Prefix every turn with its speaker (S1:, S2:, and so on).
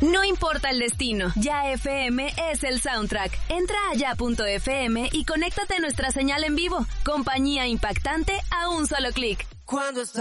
S1: No importa el destino, Ya FM es el soundtrack. Entra a ya.fm y conéctate a nuestra señal en vivo. Compañía impactante a un solo clic.
S2: Cuando